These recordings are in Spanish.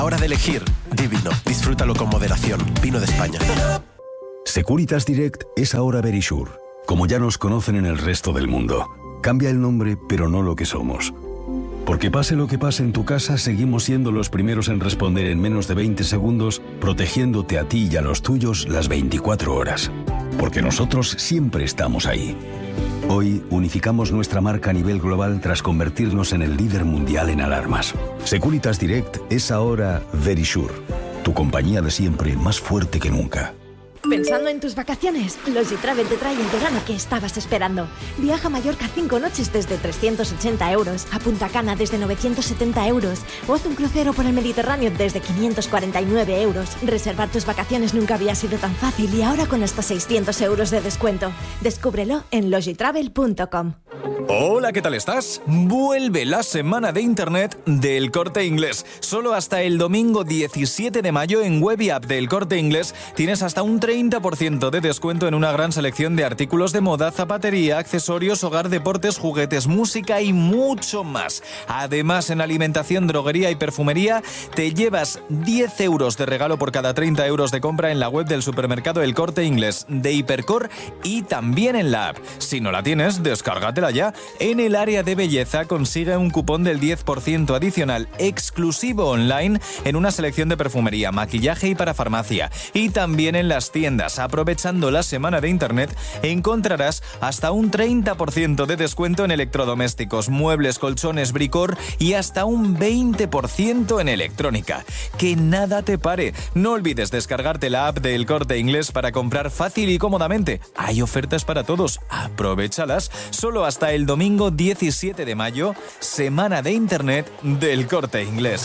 Hora de elegir. Divino. Disfrútalo con moderación. Vino de España. Securitas Direct es ahora Verisure. Como ya nos conocen en el resto del mundo. Cambia el nombre, pero no lo que somos. Porque pase lo que pase en tu casa, seguimos siendo los primeros en responder en menos de 20 segundos, protegiéndote a ti y a los tuyos las 24 horas. Porque nosotros siempre estamos ahí. Hoy unificamos nuestra marca a nivel global tras convertirnos en el líder mundial en alarmas. Securitas Direct es ahora Verisure, tu compañía de siempre más fuerte que nunca. Pensando en tus vacaciones, Logitravel te trae el verano que estabas esperando. Viaja a Mallorca 5 noches desde 380 euros, a Punta Cana desde 970 euros o haz un crucero por el Mediterráneo desde 549 euros. Reservar tus vacaciones nunca había sido tan fácil y ahora con hasta 600 euros de descuento. Descúbrelo en logitravel.com. Hola, ¿qué tal estás? Vuelve la semana de Internet del Corte Inglés. Solo hasta el domingo 17 de mayo en web y app del Corte Inglés tienes hasta un 30% de descuento en una gran selección de artículos de moda, zapatería, accesorios, hogar, deportes, juguetes, música y mucho más. Además, en alimentación, droguería y perfumería te llevas 10 euros de regalo por cada 30 euros de compra en la web del supermercado El Corte Inglés de Hipercor y también en la app. Si no la tienes, descárgatela ya. En el área de belleza consigue un cupón del 10% adicional exclusivo online en una selección de perfumería, maquillaje y para farmacia. Y también en las tiendas, aprovechando la semana de Internet, encontrarás hasta un 30% de descuento en electrodomésticos, muebles, colchones, bricor y hasta un 20% en electrónica. Que nada te pare. No olvides descargarte la app del Corte Inglés para comprar fácil y cómodamente. Hay ofertas para todos. Aprovéchalas. Solo hasta el domingo 17 de mayo, semana de Internet del Corte Inglés.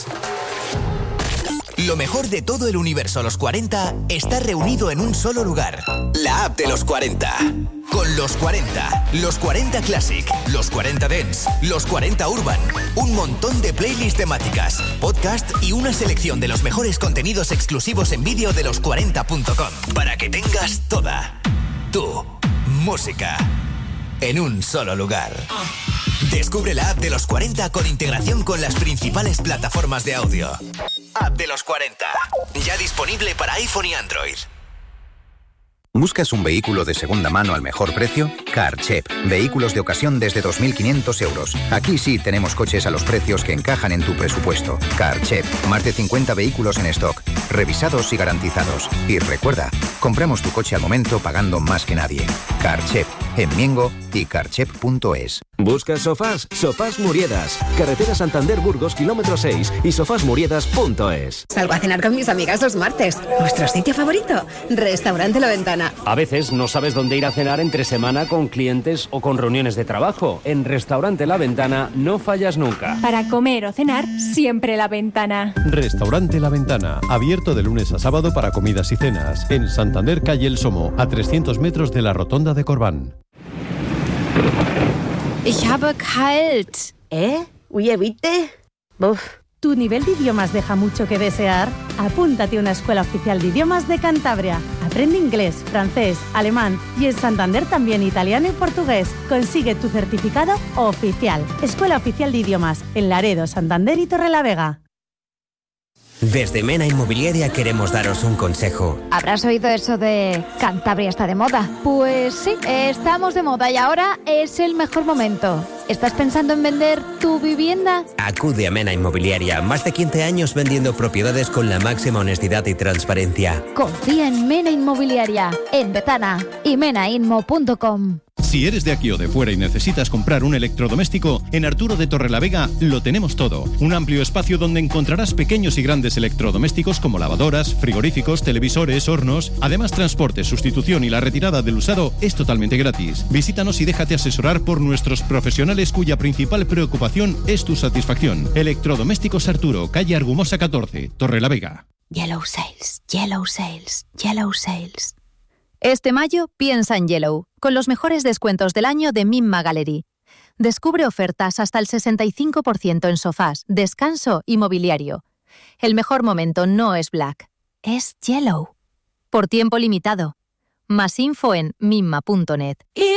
Lo mejor de todo el universo Los 40 está reunido en un solo lugar. La app de Los 40. Con Los 40, Los 40 Classic, Los 40 Dance, Los 40 Urban, un montón de playlists temáticas, podcast y una selección de los mejores contenidos exclusivos en vídeo de los40.com para que tengas toda tu música en un solo lugar. Descubre la app de Los 40 con integración con las principales plataformas de audio. App de Los 40. Ya disponible para iPhone y Android. ¿Buscas un vehículo de segunda mano al mejor precio? Carchep. Vehículos de ocasión desde 2.500 euros. Aquí sí tenemos coches a los precios que encajan en tu presupuesto. Carchep. Más de 50 vehículos en stock. Revisados y garantizados. Y recuerda, compramos tu coche al momento pagando más que nadie. Carchep. En Miengo y carchep.es. ¿Buscas sofás? Sofás Muriedas. Carretera Santander-Burgos, kilómetro 6 y sofásmuriedas.es. Salgo a cenar con mis amigas los martes. ¿Nuestro sitio favorito? Restaurante La Ventana. A veces no sabes dónde ir a cenar entre semana con clientes o con reuniones de trabajo. En Restaurante La Ventana no fallas nunca. Para comer o cenar, siempre La Ventana. Restaurante La Ventana. Abierto de lunes a sábado para comidas y cenas. En Santander, calle El Somo, a 300 metros de la Rotonda de Corbán. Ich habe kalt. Oye, ¿viste? Uf. ¿Tu nivel de idiomas deja mucho que desear? Apúntate a una escuela oficial de idiomas de Cantabria. Aprende inglés, francés, alemán y en Santander también italiano y portugués. Consigue tu certificado oficial. Escuela Oficial de Idiomas en Laredo, Santander y Torrelavega. Desde Mena Inmobiliaria queremos daros un consejo. ¿Habrás oído eso de Cantabria está de moda? Pues sí, estamos de moda y ahora es el mejor momento. ¿Estás pensando en vender tu vivienda? Acude a Mena Inmobiliaria, más de 15 años vendiendo propiedades con la máxima honestidad y transparencia. Confía en Mena Inmobiliaria, en Betana y menainmo.com. Si eres de aquí o de fuera y necesitas comprar un electrodoméstico, en Arturo de Torrelavega lo tenemos todo. Un amplio espacio donde encontrarás pequeños y grandes electrodomésticos como lavadoras, frigoríficos, televisores, hornos. Además, transporte, sustitución y la retirada del usado es totalmente gratis. Visítanos y déjate asesorar por nuestros profesionales cuya principal preocupación es tu satisfacción. Electrodomésticos Arturo, calle Argumosa 14, Torrelavega. Yellow Sales, Yellow Sales, Yellow Sales. Este mayo piensa en Yellow, con los mejores descuentos del año de Mimma Gallery. Descubre ofertas hasta el 65% en sofás, descanso y mobiliario. El mejor momento no es Black, es Yellow. Por tiempo limitado. Más info en mimma.net.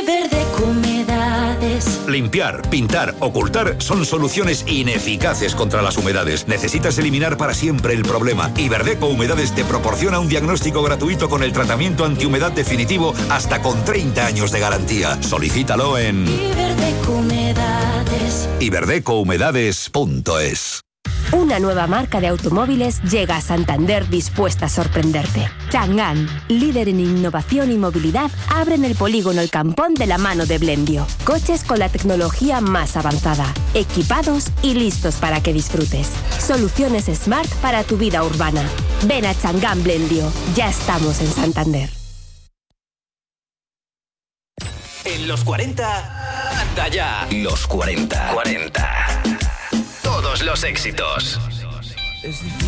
Iberdeco Humedades. Limpiar, pintar, ocultar son soluciones ineficaces contra las humedades. Necesitas eliminar para siempre el problema. Iberdeco Humedades te proporciona un diagnóstico gratuito con el tratamiento antihumedad definitivo hasta con 30 años de garantía. Solicítalo en Iberdeco Humedades. iberdecohumedades.es. Una nueva marca de automóviles llega a Santander dispuesta a sorprenderte. Chang'an, líder en innovación y movilidad, abre en el polígono El Campón de la mano de Blendio. Coches con la tecnología más avanzada, equipados y listos para que disfrutes. Soluciones Smart para tu vida urbana. Ven a Chang'an Blendio. Ya estamos en Santander. En los 40, anda ya. Los 40. Todos los éxitos.